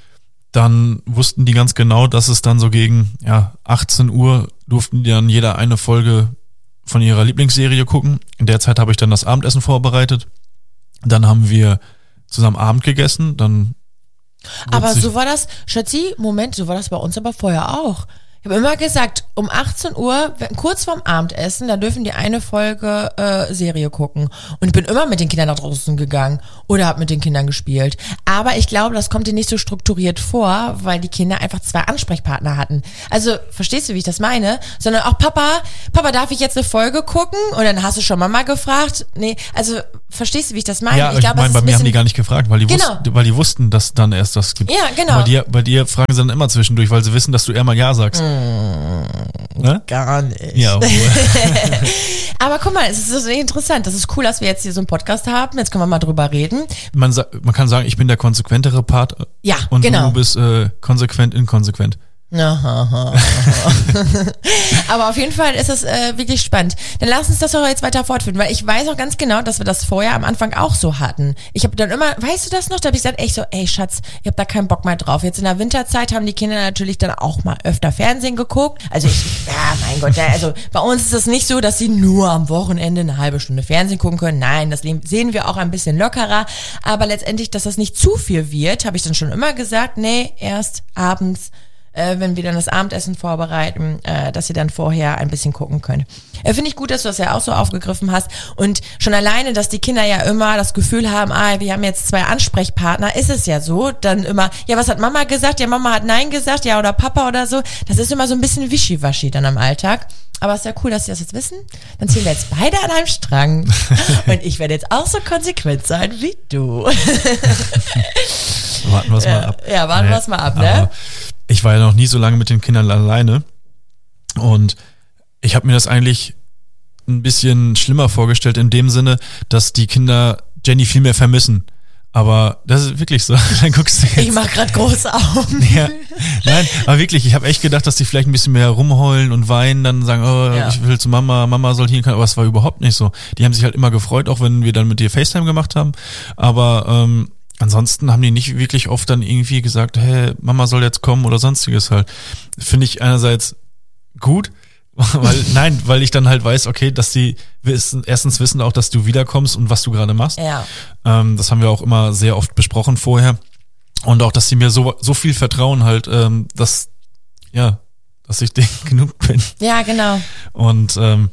Dann wussten die ganz genau, dass es dann so gegen 18 Uhr durften die dann jeder eine Folge von ihrer Lieblingsserie gucken. In der Zeit habe ich dann das Abendessen vorbereitet. Dann haben wir zusammen Abend gegessen. Dann aber so war das, Schatzi, Moment, so war das bei uns aber vorher auch. Ich habe immer gesagt, um 18 Uhr, kurz vorm Abendessen, da dürfen die eine Folge Serie gucken. Und ich bin immer mit den Kindern nach draußen gegangen oder habe mit den Kindern gespielt. Aber ich glaube, das kommt dir nicht so strukturiert vor, weil die Kinder einfach 2 Ansprechpartner hatten. Also, verstehst du, wie ich das meine? Sondern auch, Papa, darf ich jetzt eine Folge gucken? Und dann hast du schon Mama gefragt. Nee, also, verstehst du, wie ich das meine? Ja, ich meine, bei mir haben die gar nicht gefragt, weil die wussten, dass dann erst das gibt. Ja, genau. Bei dir fragen sie dann immer zwischendurch, weil sie wissen, dass du eher mal Ja sagst. Ne? Gar nicht. Ja, obwohl. Aber guck mal, es ist so interessant. Das ist cool, dass wir jetzt hier so einen Podcast haben. Jetzt können wir mal drüber reden. Man kann sagen, ich bin der konsequentere Part. Ja, und genau. du bist konsequent inkonsequent. Aha. Aber auf jeden Fall ist es wirklich spannend. Dann lass uns das doch jetzt weiter fortführen, weil ich weiß auch ganz genau, dass wir das vorher am Anfang auch so hatten. Ich habe dann immer, weißt du das noch? Da habe ich gesagt, echt so, ey Schatz, ich habe da keinen Bock mehr drauf. Jetzt in der Winterzeit haben die Kinder natürlich dann auch mal öfter Fernsehen geguckt. Also mein Gott, also bei uns ist es nicht so, dass sie nur am Wochenende eine halbe Stunde Fernsehen gucken können. Nein, das sehen wir auch ein bisschen lockerer. Aber letztendlich, dass das nicht zu viel wird, habe ich dann schon immer gesagt, nee, erst abends, wenn wir dann das Abendessen vorbereiten, dass ihr dann vorher ein bisschen gucken könnt. Finde ich gut, dass du das ja auch so aufgegriffen hast. Und schon alleine, dass die Kinder ja immer das Gefühl haben, wir haben jetzt 2 Ansprechpartner, ist es ja so. Dann immer, ja, was hat Mama gesagt? Ja, Mama hat Nein gesagt, ja, oder Papa oder so. Das ist immer so ein bisschen wischiwaschi dann am Alltag. Aber es ist ja cool, dass sie das jetzt wissen. Dann ziehen wir jetzt beide an einem Strang. Und ich werde jetzt auch so konsequent sein wie du. Warten wir es mal ab. Ja, warten wir es mal ab, ne? Aber ich war ja noch nie so lange mit den Kindern alleine und ich habe mir das eigentlich ein bisschen schlimmer vorgestellt in dem Sinne, dass die Kinder Jenny viel mehr vermissen. Aber das ist wirklich so. Dann guckst du jetzt. Ich mach grad große Augen. Ja, nein, aber wirklich, ich habe echt gedacht, dass die vielleicht ein bisschen mehr rumheulen und weinen, dann sagen, ich will zu Mama, Mama soll hier, aber es war überhaupt nicht so. Die haben sich halt immer gefreut, auch wenn wir dann mit dir FaceTime gemacht haben, aber ansonsten haben die nicht wirklich oft dann irgendwie gesagt, hey, Mama soll jetzt kommen oder sonstiges halt. Finde ich einerseits gut, weil ich dann halt weiß, okay, dass die erstens wissen auch, dass du wiederkommst und was du gerade machst. Ja. Das haben wir auch immer sehr oft besprochen vorher. Und auch, dass sie mir so viel vertrauen halt, dass ich denen genug bin. Ja, genau. Und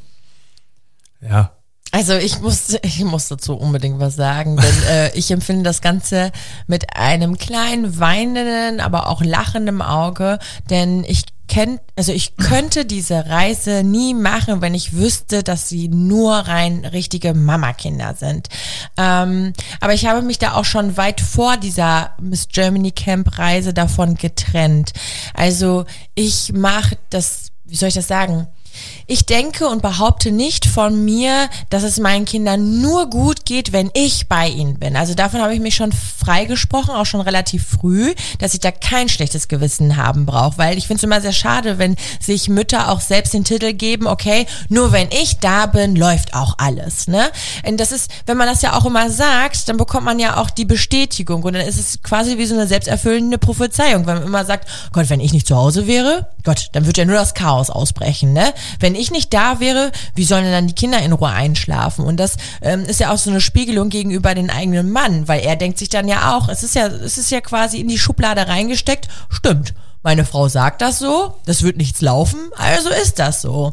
ja. Also ich muss dazu unbedingt was sagen, denn ich empfinde das Ganze mit einem kleinen weinenden, aber auch lachenden Auge, denn ich könnte diese Reise nie machen, wenn ich wüsste, dass sie nur rein richtige Mamakinder sind. Aber ich habe mich da auch schon weit vor dieser Miss Germany Camp Reise davon getrennt. Also ich mache das, wie soll ich das sagen? Ich denke und behaupte nicht von mir, dass es meinen Kindern nur gut geht, wenn ich bei ihnen bin. Also davon habe ich mich schon freigesprochen, auch schon relativ früh, dass ich da kein schlechtes Gewissen haben brauche, weil ich finde es immer sehr schade, wenn sich Mütter auch selbst den Titel geben, okay, nur wenn ich da bin, läuft auch alles, ne? Und das ist, wenn man das ja auch immer sagt, dann bekommt man ja auch die Bestätigung und dann ist es quasi wie so eine selbsterfüllende Prophezeiung, wenn man immer sagt, Gott, wenn ich nicht zu Hause wäre, Gott, dann wird ja nur das Chaos ausbrechen, ne? Wenn ich nicht da wäre, wie sollen denn dann die Kinder in Ruhe einschlafen? Und das ist ja auch so eine Spiegelung gegenüber den eigenen Mann, weil er denkt sich dann ja auch, es ist ja quasi in die Schublade reingesteckt, stimmt, meine Frau sagt das so, das wird nichts laufen, also ist das so.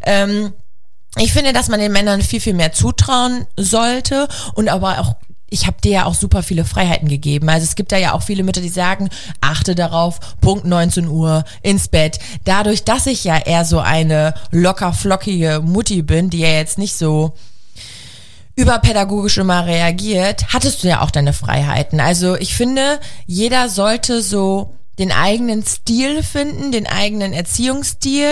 Ich finde, dass man den Männern viel, viel mehr zutrauen sollte und aber auch ich habe dir ja auch super viele Freiheiten gegeben. Also es gibt da ja auch viele Mütter, die sagen, achte darauf, Punkt 19 Uhr ins Bett. Dadurch, dass ich ja eher so eine locker flockige Mutti bin, die ja jetzt nicht so überpädagogisch immer reagiert, hattest du ja auch deine Freiheiten. Also ich finde, jeder sollte so den eigenen Stil finden, den eigenen Erziehungsstil.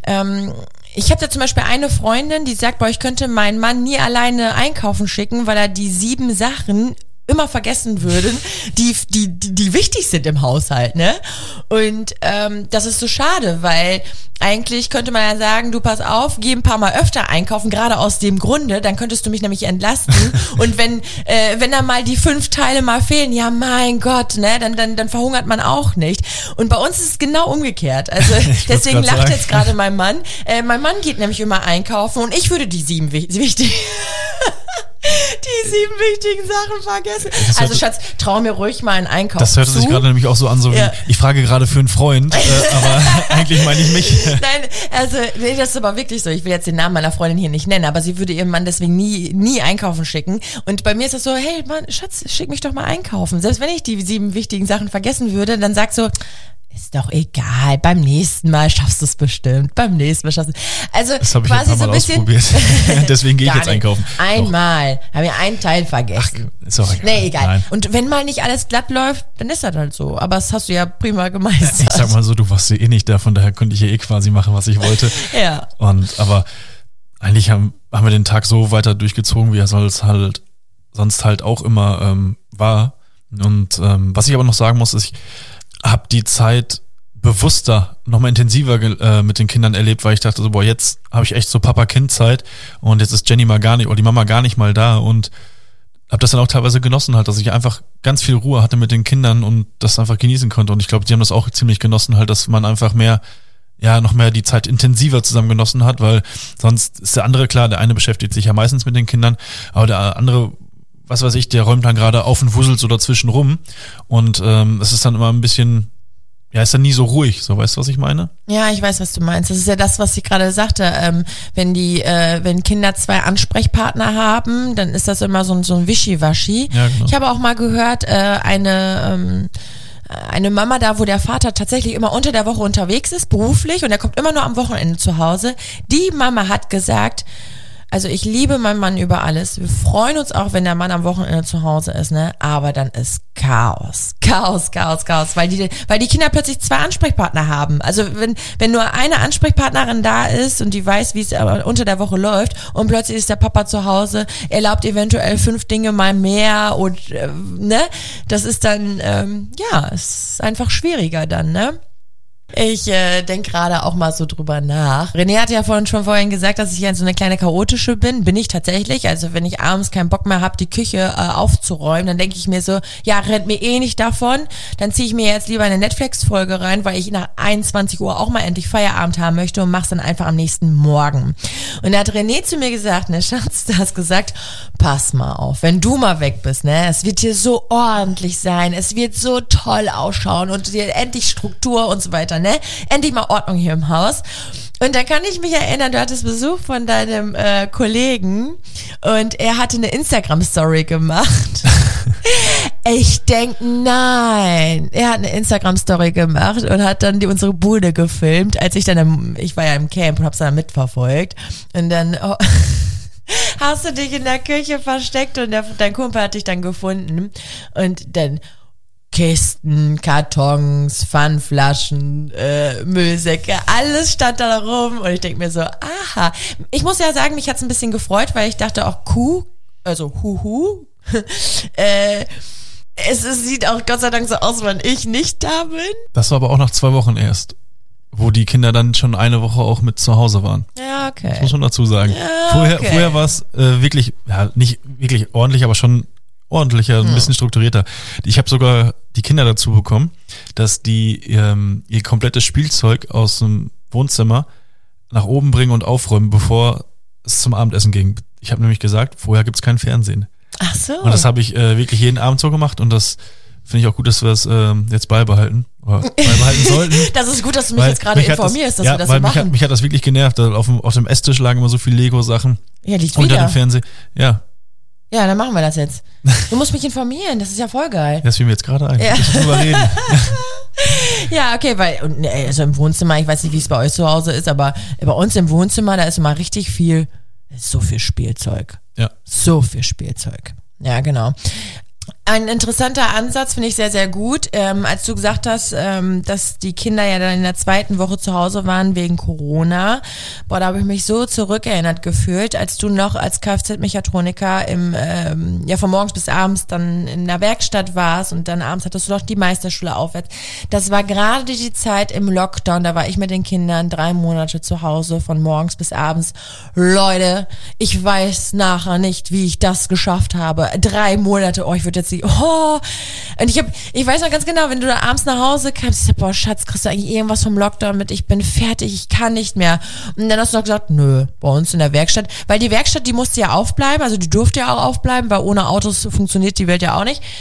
Ich habe da zum Beispiel eine Freundin, die sagt, ich könnte meinen Mann nie alleine einkaufen schicken, weil er die 7 Sachen immer vergessen würde, die wichtig sind im Haushalt, ne? Und das ist so schade, weil eigentlich könnte man ja sagen, du pass auf, geh ein paar Mal öfter einkaufen, gerade aus dem Grunde, dann könntest du mich nämlich entlasten. Und wenn da mal die 5 Teile mal fehlen, ja mein Gott, ne, dann verhungert man auch nicht. Und bei uns ist es genau umgekehrt. Also deswegen lacht jetzt gerade mein Mann. Mein Mann geht nämlich immer einkaufen und ich würde die 7 wichtigen Sachen vergessen. Also Schatz, trau mir ruhig mal einen Einkauf Das hört sich gerade nämlich auch so an, so wie, ich frage gerade für einen Freund, aber eigentlich meine ich mich. Nein, also nee, das ist aber wirklich so. Ich will jetzt den Namen meiner Freundin hier nicht nennen, aber sie würde ihren Mann deswegen nie einkaufen schicken. Und bei mir ist das so, hey Mann, Schatz, schick mich doch mal einkaufen. Selbst wenn ich die 7 wichtigen Sachen vergessen würde, dann sag so, ist doch egal, beim nächsten Mal schaffst du es bestimmt, Also das habe ich quasi jetzt so ein bisschen ausprobiert. Deswegen gehe ich jetzt einkaufen. Einmal, habe ich einen Teil vergessen. Ach, ist auch egal. Nee, egal. Nein. Und wenn mal nicht alles glatt läuft, dann ist das halt so. Aber das hast du ja prima gemeistert. Ich sag mal so, du warst ja eh nicht da, von daher konnte ich ja quasi machen, was ich wollte. Ja. Aber eigentlich haben wir den Tag so weiter durchgezogen, wie er sonst halt auch immer war. Und was ich aber noch sagen muss, ist, habe die Zeit bewusster nochmal intensiver mit den Kindern erlebt, weil ich dachte so, boah, jetzt habe ich echt so Papa-Kind-Zeit und jetzt ist Jenny mal gar nicht, oder die Mama gar nicht mal da und habe das dann auch teilweise genossen halt, dass ich einfach ganz viel Ruhe hatte mit den Kindern und das einfach genießen konnte. Und ich glaube, die haben das auch ziemlich genossen halt, dass man einfach noch mehr die Zeit intensiver zusammen genossen hat, weil sonst ist der andere klar, der eine beschäftigt sich ja meistens mit den Kindern, aber der andere, was weiß ich, der räumt dann gerade auf und wuselt so dazwischen rum und es ist dann immer ein bisschen, ja, ist dann nie so ruhig, so, weißt du, was ich meine? Ja, ich weiß, was du meinst. Das ist ja das, was ich gerade sagte. Wenn Kinder 2 Ansprechpartner haben, dann ist das immer so ein Wischiwaschi. Ja, genau. Ich habe auch mal gehört, eine Mama da, wo der Vater tatsächlich immer unter der Woche unterwegs ist, beruflich, und er kommt immer nur am Wochenende zu Hause. Die Mama hat gesagt, also ich liebe meinen Mann über alles. Wir freuen uns auch, wenn der Mann am Wochenende zu Hause ist, ne? Aber dann ist Chaos. Chaos, weil die Kinder plötzlich 2 Ansprechpartner haben. Also wenn nur eine Ansprechpartnerin da ist und die weiß, wie es unter der Woche läuft und plötzlich ist der Papa zu Hause, erlaubt eventuell 5 Dinge mal mehr und ne? Das ist dann, es ist einfach schwieriger dann, ne? Ich denke gerade auch mal so drüber nach. René hat ja vorhin gesagt, dass ich ja so eine kleine chaotische bin. Bin ich tatsächlich. Also wenn ich abends keinen Bock mehr habe, die Küche aufzuräumen, dann denke ich mir so, ja, rennt mir eh nicht davon. Dann ziehe ich mir jetzt lieber eine Netflix-Folge rein, weil ich nach 21 Uhr auch mal endlich Feierabend haben möchte und mach's dann einfach am nächsten Morgen. Und da hat René zu mir gesagt, ne Schatz, du hast gesagt, pass mal auf, wenn du mal weg bist, ne, es wird hier so ordentlich sein, es wird so toll ausschauen und dir endlich Struktur und so weiter, ne? Endlich mal Ordnung hier im Haus. Und da kann ich mich erinnern, du hattest Besuch von deinem Kollegen und er hatte eine Instagram-Story gemacht. Ich denke, nein. Er hat eine Instagram-Story gemacht und hat dann unsere Bude gefilmt, als ich war ja im Camp und hab's dann mitverfolgt. Und dann hast du dich in der Küche versteckt und dein Kumpel hat dich dann gefunden. Und dann Kisten, Kartons, Pfandflaschen, Müllsäcke, alles stand da rum und ich denke mir so, aha. Ich muss ja sagen, mich hat's ein bisschen gefreut, weil ich dachte auch, es sieht auch Gott sei Dank so aus, wenn ich nicht da bin. Das war aber auch nach 2 Wochen erst, wo die Kinder dann schon eine Woche auch mit zu Hause waren. Ja, okay. Das muss man dazu sagen. Ja, Vorher war es wirklich, ja, nicht wirklich ordentlich, aber schon ordentlicher, ein bisschen strukturierter. Ich habe sogar die Kinder dazu bekommen, dass die ihr komplettes Spielzeug aus dem Wohnzimmer nach oben bringen und aufräumen, bevor es zum Abendessen ging. Ich habe nämlich gesagt, vorher gibt's kein Fernsehen. Ach so. Und das habe ich wirklich jeden Abend so gemacht und das finde ich auch gut, dass wir es jetzt beibehalten sollten. Das ist gut, dass du mich jetzt gerade informierst, dass wir das so machen. Mich hat das wirklich genervt. Auf dem Esstisch lagen immer so viele Lego-Sachen. Ja, liegt unter wieder. dem Fernseher. Ja. Ja, dann machen wir das jetzt. Du musst mich informieren, das ist ja voll geil. Das fiel mir jetzt gerade ein. Ja. Ich muss drüber reden. Ja, okay, also im Wohnzimmer, ich weiß nicht, wie es bei euch zu Hause ist, aber bei uns im Wohnzimmer, da ist immer richtig so viel Spielzeug. Ja. So viel Spielzeug. Ja, genau. Ein interessanter Ansatz, finde ich sehr, sehr gut. Als du gesagt hast, dass die Kinder ja dann in der 2. Woche zu Hause waren wegen Corona. Boah, da habe ich mich so zurückerinnert gefühlt, als du noch als Kfz-Mechatroniker von morgens bis abends dann in der Werkstatt warst und dann abends hattest du noch die Meisterschule aufwärts. Das war gerade die Zeit im Lockdown, da war ich mit den Kindern 3 Monate zu Hause, von morgens bis abends. Leute, ich weiß nachher nicht, wie ich das geschafft habe. 3 Monate, ich würde jetzt und ich weiß noch ganz genau, wenn du da abends nach Hause kamst, ich sag, boah, Schatz, kriegst du eigentlich irgendwas vom Lockdown mit? Ich bin fertig, ich kann nicht mehr. Und dann hast du noch gesagt, nö, bei uns in der Werkstatt, weil die Werkstatt, die musste ja aufbleiben, also die durfte ja auch aufbleiben, weil ohne Autos funktioniert die Welt ja auch nicht.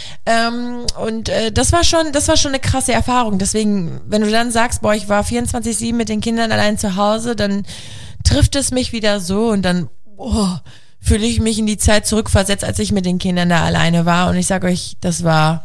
Das war schon eine krasse Erfahrung. Deswegen, wenn du dann sagst, boah, ich war 24/7 mit den Kindern allein zu Hause, dann trifft es mich wieder so und dann, fühle ich mich in die Zeit zurückversetzt, als ich mit den Kindern da alleine war. Und ich sage euch, das war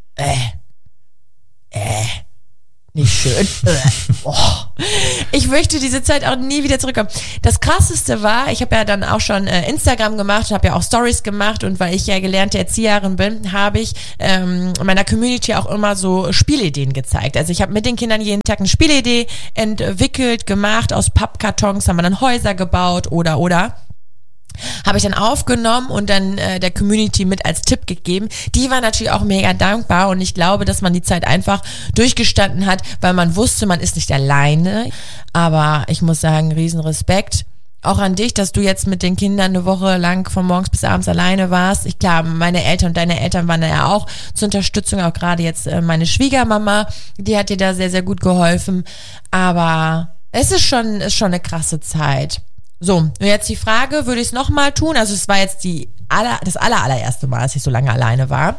nicht schön. Ich möchte diese Zeit auch nie wieder zurückkommen. Das Krasseste war, ich habe ja dann auch schon Instagram gemacht, habe ja auch Stories gemacht und weil ich ja gelernte Erzieherin bin, habe ich meiner Community auch immer so Spielideen gezeigt. Also ich habe mit den Kindern jeden Tag eine Spielidee entwickelt, gemacht, aus Pappkartons haben wir dann Häuser gebaut oder. habe ich dann aufgenommen und dann der Community mit als Tipp gegeben. Die war natürlich auch mega dankbar und ich glaube, dass man die Zeit einfach durchgestanden hat, weil man wusste, man ist nicht alleine. Aber ich muss sagen, riesen Respekt. Auch an dich, dass du jetzt mit den Kindern eine Woche lang von morgens bis abends alleine warst. Klar, meine Eltern und deine Eltern waren ja auch zur Unterstützung, auch gerade jetzt meine Schwiegermama, die hat dir da sehr, sehr gut geholfen. Aber es ist schon eine krasse Zeit. So, und jetzt die Frage, würde ich es nochmal tun? Also es war jetzt das allererste Mal, dass ich so lange alleine war.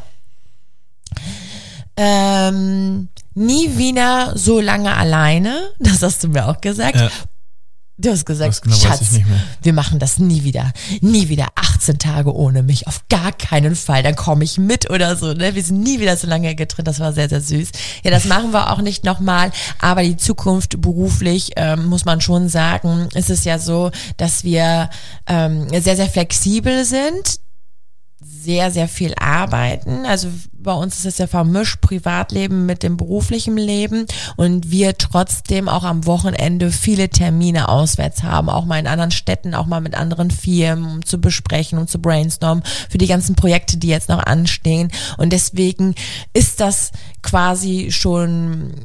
Nie wieder so lange alleine, das hast du mir auch gesagt. Ja. Du hast gesagt, genau, Schatz, wir machen das nie wieder. Nie wieder 18 Tage ohne mich, auf gar keinen Fall. Dann komme ich mit oder so. Ne? Wir sind nie wieder so lange getrennt, das war sehr, sehr süß. Ja, das machen wir auch nicht nochmal, aber die Zukunft beruflich, muss man schon sagen, ist es ja so, dass wir sehr, sehr flexibel sind, sehr, sehr viel arbeiten. Also bei uns ist es ja vermischt, Privatleben mit dem beruflichen Leben und wir trotzdem auch am Wochenende viele Termine auswärts haben, auch mal in anderen Städten, auch mal mit anderen Firmen, um zu besprechen, um zu brainstormen für die ganzen Projekte, die jetzt noch anstehen. Und deswegen ist das quasi schon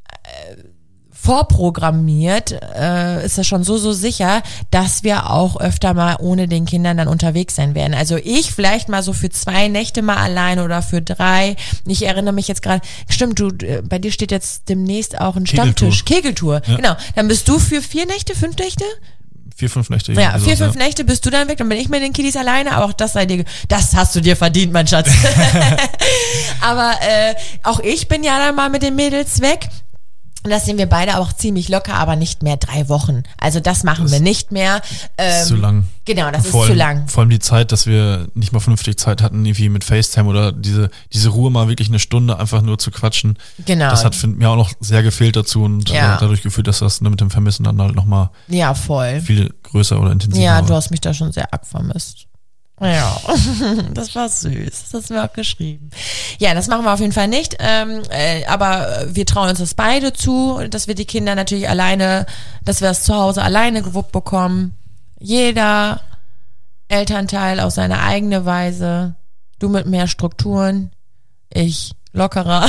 vorprogrammiert, ist das schon so sicher, dass wir auch öfter mal ohne den Kindern dann unterwegs sein werden. Also ich vielleicht mal so für 2 Nächte mal alleine oder für 3. Ich erinnere mich jetzt gerade, stimmt, bei dir steht jetzt demnächst auch ein Stammtisch. Kegeltour, ja. Genau. Dann bist du für 4 Nächte, 5 Nächte? 4, 5 Nächte. Ja, 4, 5 Nächte bist du dann weg, dann bin ich mit den Kiddies alleine, aber auch das hast du dir verdient, mein Schatz. Aber auch ich bin ja dann mal mit den Mädels weg. Und das sehen wir beide auch ziemlich locker, aber nicht mehr 3 Wochen. Also das machen wir nicht mehr. Das ist zu lang. Genau, das ist zu lang. Vor allem die Zeit, dass wir nicht mal vernünftig Zeit hatten, irgendwie mit FaceTime oder diese Ruhe mal wirklich eine Stunde einfach nur zu quatschen. Genau. Das hat mir auch noch sehr gefehlt dazu und dadurch gefühlt, dass das mit dem Vermissen dann halt nochmal viel größer oder intensiver war. Ja, du hast mich da schon sehr arg vermisst. Ja, das war süß. Das hast du mir auch geschrieben. Ja, das machen wir auf jeden Fall nicht. Aber wir trauen uns das beide zu, dass wir die Kinder natürlich alleine, dass wir das zu Hause alleine gewuppt bekommen. Jeder Elternteil auf seine eigene Weise. Du mit mehr Strukturen, ich lockerer.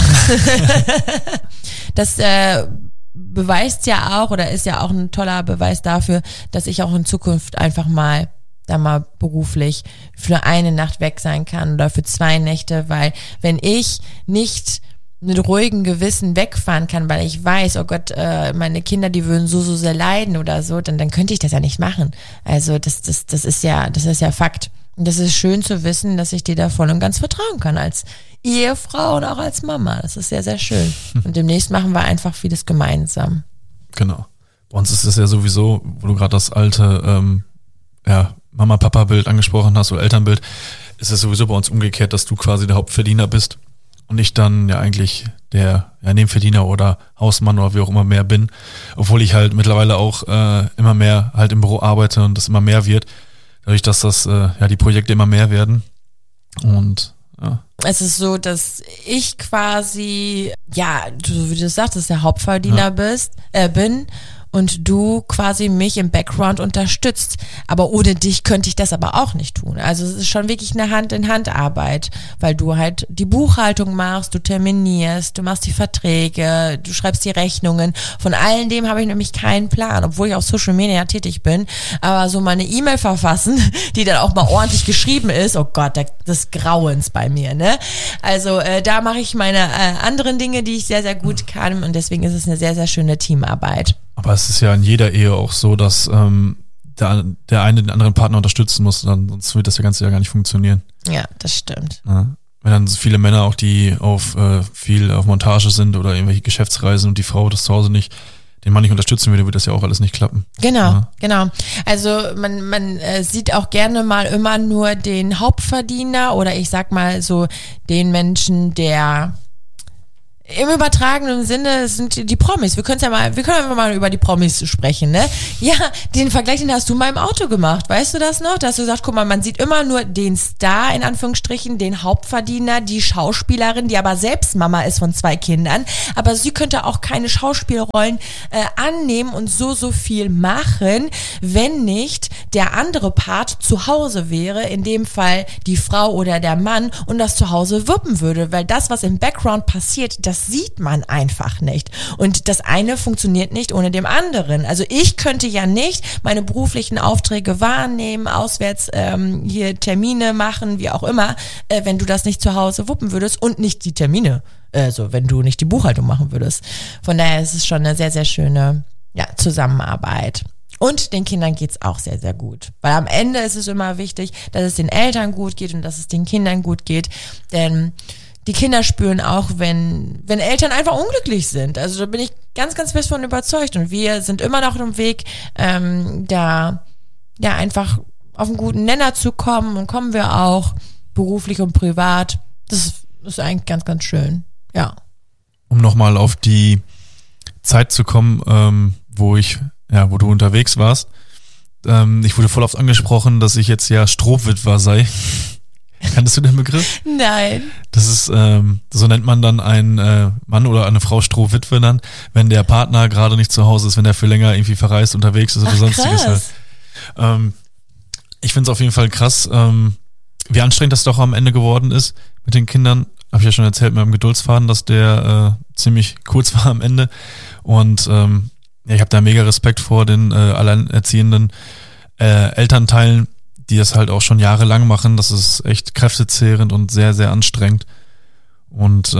Das beweist ja auch oder ist ja auch ein toller Beweis dafür, dass ich auch in Zukunft einfach mal beruflich für eine Nacht weg sein kann oder für 2 Nächte, weil wenn ich nicht mit ruhigem Gewissen wegfahren kann, weil ich weiß, oh Gott, meine Kinder, die würden so sehr leiden oder so, dann könnte ich das ja nicht machen. Also das ist ja Fakt. Und das ist schön zu wissen, dass ich dir da voll und ganz vertrauen kann als Ehefrau und auch als Mama. Das ist sehr, sehr schön. Und demnächst machen wir einfach vieles gemeinsam. Genau. Bei uns ist es ja sowieso, wo du gerade das alte Mama-Papa-Bild angesprochen hast oder Elternbild, ist es sowieso bei uns umgekehrt, dass du quasi der Hauptverdiener bist und ich dann ja eigentlich der Nebenverdiener oder Hausmann oder wie auch immer mehr bin, obwohl ich halt mittlerweile auch immer mehr halt im Büro arbeite und das immer mehr wird, dadurch, dass das die Projekte immer mehr werden und ja. Es ist so, dass ich quasi, wie du sagtest, der Hauptverdiener bin und du quasi mich im Background unterstützt. Aber ohne dich könnte ich das aber auch nicht tun. Also es ist schon wirklich eine Hand-in-Hand-Arbeit, weil du halt die Buchhaltung machst, du terminierst, du machst die Verträge, du schreibst die Rechnungen. Von allen dem habe ich nämlich keinen Plan, obwohl ich auf Social Media tätig bin. Aber so mal eine E-Mail verfassen, die dann auch mal ordentlich geschrieben ist, oh Gott, des Grauens bei mir, ne? Also da mache ich meine anderen Dinge, die ich sehr, sehr gut kann und deswegen ist es eine sehr, sehr schöne Teamarbeit. Aber es ist ja in jeder Ehe auch so, dass der eine den anderen Partner unterstützen muss, sonst wird das ja Ganze ja gar nicht funktionieren. Ja, das stimmt. Ja. Wenn dann so viele Männer auch, die viel auf Montage sind oder irgendwelche Geschäftsreisen und die Frau das zu Hause nicht, den Mann nicht unterstützen würde, wird das ja auch alles nicht klappen. Genau. Also man sieht auch gerne mal immer nur den Hauptverdiener oder ich sag mal so den Menschen, der Im übertragenen Sinne sind die Promis. Wir können einfach mal über die Promis sprechen, ne? Ja, den Vergleich, den hast du mal im Auto gemacht. Weißt du das noch? Da hast du gesagt, guck mal, man sieht immer nur den Star, in Anführungsstrichen, den Hauptverdiener, die Schauspielerin, die aber selbst Mama ist von 2 Kindern. Aber sie könnte auch keine Schauspielrollen annehmen und so viel machen, wenn nicht der andere Part zu Hause wäre, in dem Fall die Frau oder der Mann, und das zu Hause wuppen würde. Weil das, was im Background passiert, das sieht man einfach nicht. Und das eine funktioniert nicht ohne dem anderen. Also ich könnte ja nicht meine beruflichen Aufträge wahrnehmen, auswärts hier Termine machen, wie auch immer, wenn du das nicht zu Hause wuppen würdest und nicht die Termine, also wenn du nicht die Buchhaltung machen würdest. Von daher ist es schon eine sehr, sehr schöne Zusammenarbeit. Und den Kindern geht's auch sehr, sehr gut. Weil am Ende ist es immer wichtig, dass es den Eltern gut geht und dass es den Kindern gut geht. Denn die Kinder spüren auch, wenn Eltern einfach unglücklich sind. Also da bin ich ganz, ganz fest von überzeugt. Und wir sind immer noch auf dem Weg, da einfach auf einen guten Nenner zu kommen. Und kommen wir auch, beruflich und privat. Das ist eigentlich ganz, ganz schön. Ja. Um nochmal auf die Zeit zu kommen, wo du unterwegs warst. Ich wurde voll oft angesprochen, dass ich jetzt ja Strohwitwer sei. Kanntest du den Begriff? Nein. Das ist, so nennt man dann einen Mann oder eine Frau Strohwitwe dann, wenn der Partner gerade nicht zu Hause ist, wenn der für länger irgendwie verreist, unterwegs ist oder sonstiges halt. Ich finde es auf jeden Fall krass, wie anstrengend das doch am Ende geworden ist mit den Kindern. Habe ich ja schon erzählt mit dem Geduldsfaden, dass der ziemlich kurz war am Ende. Und ich habe da mega Respekt vor den alleinerziehenden Elternteilen, die das halt auch schon jahrelang machen. Das ist echt kräftezehrend und sehr, sehr anstrengend. Und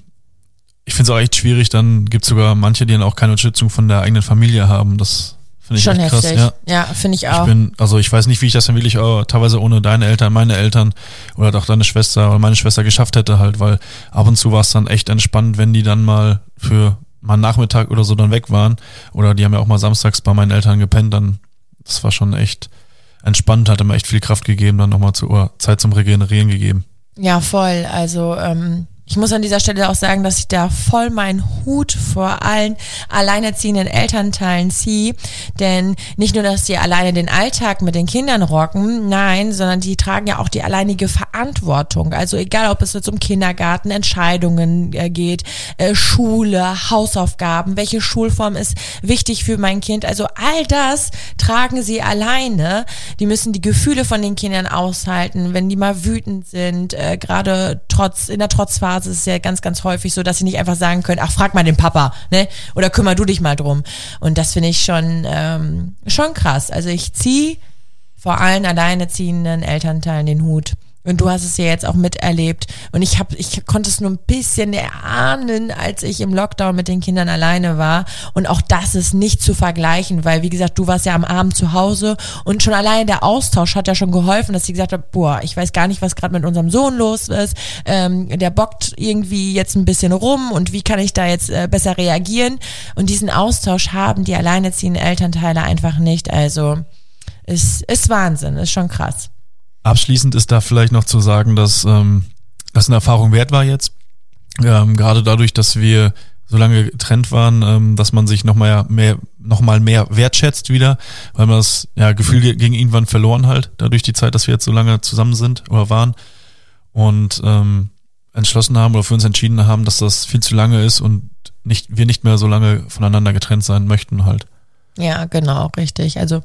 ich finde es auch echt schwierig. Dann gibt es sogar manche, die dann auch keine Unterstützung von der eigenen Familie haben. Das finde ich schon echt krass. Heftig. Ja, finde ich auch. Ich weiß nicht, wie ich das dann wirklich teilweise ohne deine Eltern, meine Eltern oder auch deine Schwester oder meine Schwester geschafft hätte halt, weil ab und zu war es dann echt entspannt, wenn die dann mal für mal einen Nachmittag oder so dann weg waren. Oder die haben ja auch mal samstags bei meinen Eltern gepennt. Dann, das war schon echt entspannt, hat mir echt viel Kraft gegeben, dann nochmal Zeit zum Regenerieren gegeben. Ja, voll. Also ich muss an dieser Stelle auch sagen, dass ich da voll meinen Hut vor allen alleinerziehenden Elternteilen ziehe. Denn nicht nur, dass die alleine den Alltag mit den Kindern rocken, nein, sondern die tragen ja auch die alleinige Verantwortung. Also egal, ob es jetzt um Kindergarten, Entscheidungen geht, Schule, Hausaufgaben, welche Schulform ist wichtig für mein Kind. Also all das tragen sie alleine. Die müssen die Gefühle von den Kindern aushalten, wenn die mal wütend sind, gerade in der Trotzphase. Es ist ja ganz, ganz häufig so, dass sie nicht einfach sagen können, ach, frag mal den Papa, ne? Oder kümmer du dich mal drum. Und das finde ich schon krass. Also ich ziehe vor allen alleinerziehenden Elternteilen den Hut. Und du hast es ja jetzt auch miterlebt. Und ich konnte es nur ein bisschen erahnen, als ich im Lockdown mit den Kindern alleine war. Und auch das ist nicht zu vergleichen, weil, wie gesagt, du warst ja am Abend zu Hause und schon alleine der Austausch hat ja schon geholfen, dass sie gesagt hat, boah, ich weiß gar nicht, was gerade mit unserem Sohn los ist. Der bockt irgendwie jetzt ein bisschen rum und wie kann ich da jetzt besser reagieren? Und diesen Austausch haben die alleinerziehenden Elternteile einfach nicht. Also, ist Wahnsinn, ist schon krass. Abschließend ist da vielleicht noch zu sagen, dass das eine Erfahrung wert war jetzt. Gerade dadurch, dass wir so lange getrennt waren, dass man sich nochmal mehr wertschätzt wieder, weil man das Gefühl gegen irgendwann verloren halt, dadurch die Zeit, dass wir jetzt so lange zusammen sind oder waren und entschlossen haben oder für uns entschieden haben, dass das viel zu lange ist und wir nicht mehr so lange voneinander getrennt sein möchten halt. Ja, genau, richtig. Also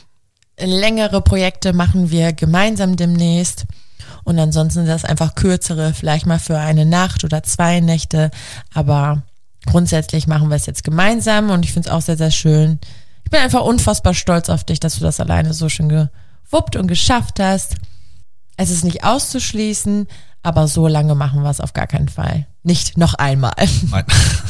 längere Projekte machen wir gemeinsam demnächst und ansonsten sind das einfach kürzere, vielleicht mal für eine Nacht oder 2 Nächte, aber grundsätzlich machen wir es jetzt gemeinsam und ich finde es auch sehr, sehr schön. Ich bin einfach unfassbar stolz auf dich, dass du das alleine so schön gewuppt und geschafft hast. Es ist nicht auszuschließen, aber so lange machen wir es auf gar keinen Fall. Nicht noch einmal. Nein.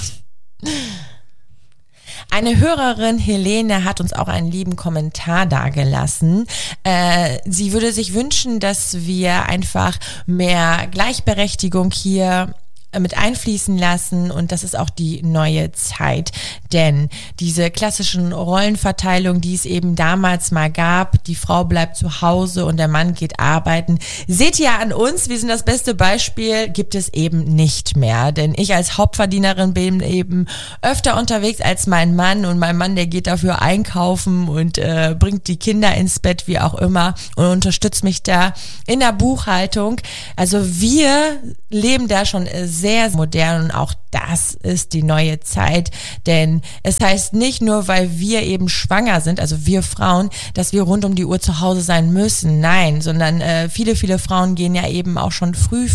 Eine Hörerin, Helene, hat uns auch einen lieben Kommentar dagelassen. Sie würde sich wünschen, dass wir einfach mehr Gleichberechtigung hier mit einfließen lassen und das ist auch die neue Zeit. Denn diese klassischen Rollenverteilungen, die es eben damals mal gab, die Frau bleibt zu Hause und der Mann geht arbeiten, seht ihr ja an uns, wir sind das beste Beispiel, gibt es eben nicht mehr. Denn ich als Hauptverdienerin bin eben öfter unterwegs als mein Mann und mein Mann, der geht dafür einkaufen und bringt die Kinder ins Bett, wie auch immer, und unterstützt mich da in der Buchhaltung. Also wir leben da schon sehr modern und auch das ist die neue Zeit, denn es heißt nicht nur, weil wir eben schwanger sind, also wir Frauen, dass wir rund um die Uhr zu Hause sein müssen, nein, sondern viele Frauen gehen ja eben auch schon früh